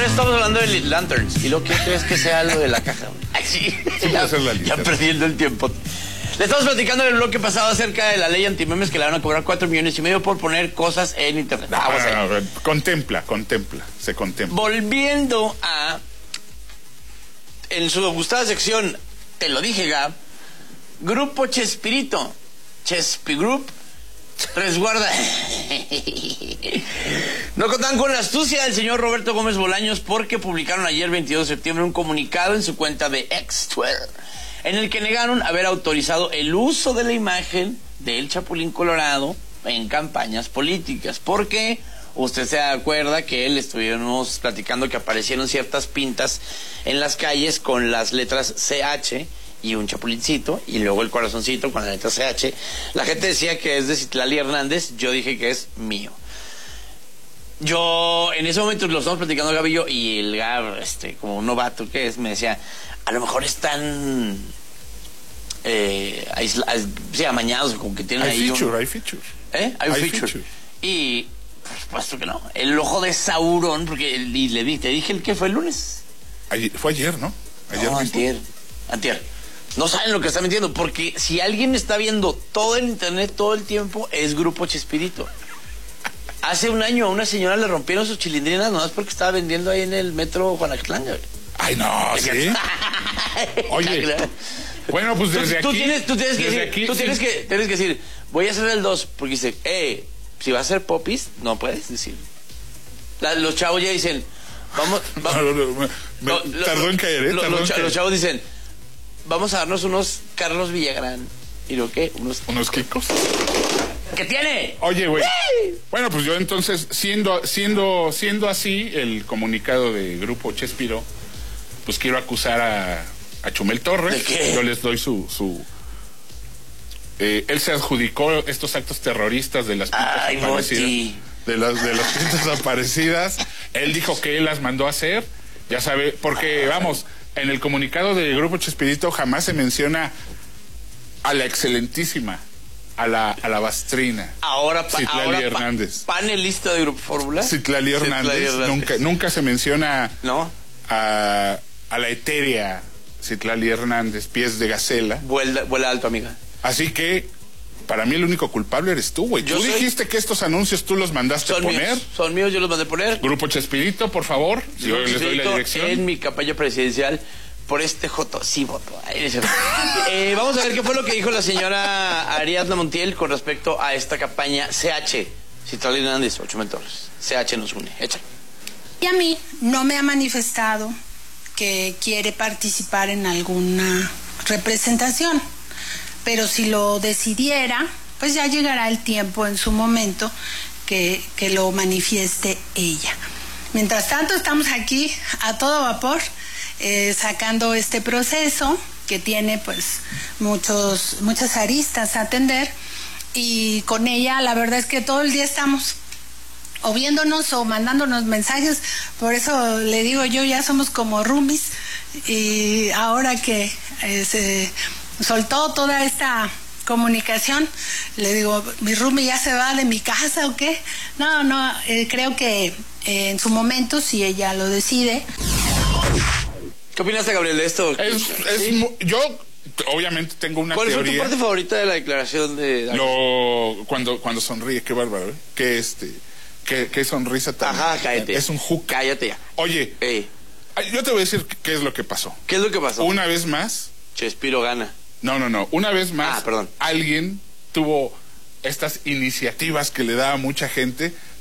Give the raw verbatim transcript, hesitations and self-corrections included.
primero estamos hablando de Lanterns. ¿Y lo que crees que sea lo de la caja? Ay, sí. Sí, ya, la ya perdiendo el tiempo. Le estamos platicando en el bloque pasado acerca de la ley antimemes que le van a cobrar cuatro millones y medio por poner cosas en internet. No, no, no, no, contempla, contempla, se contempla. Volviendo a... En su gustada sección, te lo dije, Gab, Grupo Chespirito, Chespi Group, resguarda. No contaban con la astucia del señor Roberto Gómez Bolaños porque publicaron ayer veintidós de septiembre un comunicado en su cuenta de ex Twitter, en el que negaron haber autorizado el uso de la imagen del Chapulín Colorado en campañas políticas. Porque usted se acuerda que él estuvimos platicando que aparecieron ciertas pintas en las calles con las letras C H y un chapulincito, y luego el corazoncito con la letra C H. La gente decía que es de Citlali Hernández, yo dije que es mío. Yo, en ese momento lo estamos platicando Gabi y yo, y el Gab, este, como un novato que es, me decía, a lo mejor están eh, aisla, sí, amañados, como que tienen hay ahí feature, un... hay feature. ¿Eh? Hay un hay feature. feature. Y, por supuesto que no. El ojo de Sauron, porque y le di, te dije el que fue el lunes. Ayer, fue ayer, ¿no? Ayer no, mismo. antier, antier. No saben lo que está mintiendo, porque si alguien está viendo todo el internet todo el tiempo, es Grupo Chespirito. Hace un año a una señora le rompieron sus chilindrinas nomás porque estaba vendiendo ahí en el metro Juanacatlán. Ay, no, ¿sí? Oye, bueno, pues desde tú, tú aquí... Tienes, tú tienes, que decir, aquí, tú sí. tienes, que, tienes que decir, voy a hacer el dos, porque dice, eh, si va a ser popis, no puedes decir. La, los chavos ya dicen, vamos... vamos no, no, no, me, me lo, tardó lo, en caer, ¿eh? Lo, Tardó lo, en caer. Los chavos dicen, vamos a darnos unos Carlos Villagrán. ¿Y lo qué? Unos... Unos kikos. ¿Qué tiene? Oye, güey. Bueno, pues yo entonces, siendo, siendo, siendo así, el comunicado de Grupo Chespiro, pues quiero acusar a, a Chumel Torres. ¿De qué? Yo les doy su... su eh, él se adjudicó estos actos terroristas de las pintas Ay, aparecidas. Moti. De las, de las pintas aparecidas. Él dijo que él las mandó a hacer. Ya sabe, porque, vamos, en el comunicado del Grupo Chespirito jamás se menciona a la excelentísima, a la, a la bastrina. Ahora, pa, Citlali ahora Hernández. Pa, panelista de Grupo Fórmula. Citlali Hernández. Citlali Hernández. Nunca, nunca se menciona ¿no? a, a la etérea Citlali Hernández, pies de gacela. Vuela, vuela alto, amiga. Así que, para mí el único culpable eres tú, güey. Tú soy... dijiste que estos anuncios tú los mandaste son poner. Míos, son míos, yo los mandé poner. Grupo Chespirito, por favor. Si yo les doy la dirección. En mi campaña presidencial. Por este joto, sí voto. eh, vamos a ver qué fue lo que dijo la señora Ariadna Montiel con respecto a esta campaña C H. Citlali Hernández, ocho mentores. C H nos une. Échale. Y a mí no me ha manifestado que quiere participar en alguna representación. Pero si lo decidiera, pues ya llegará el tiempo en su momento que, que lo manifieste ella. Mientras tanto, estamos aquí a todo vapor. Eh, sacando este proceso que tiene pues muchos muchas aristas a atender, y con ella la verdad es que todo el día estamos o viéndonos o mandándonos mensajes. Por eso le digo yo, ya somos como roomies, y ahora que eh, se soltó toda esta comunicación, le digo, mi roomie ya se va de mi casa o qué. No, no, eh, creo que eh, en su momento, si ella lo decide. ¿Qué opinaste, Gabriel, de esto? Es, es, ¿Sí? Yo, obviamente, tengo una ¿Cuál teoría. fue tu parte favorita de la declaración de David? Lo, cuando, cuando sonríe, qué bárbaro, ¿eh? Qué, este, qué, qué sonrisa tan... Ajá, cállate. Es un hook. Cállate ya. Oye, Ey. yo te voy a decir qué es lo que pasó. ¿Qué es lo que pasó? Una vez más... Chespiro gana. No, no, no. Una vez más, ah, perdón. alguien tuvo estas iniciativas que le da a mucha gente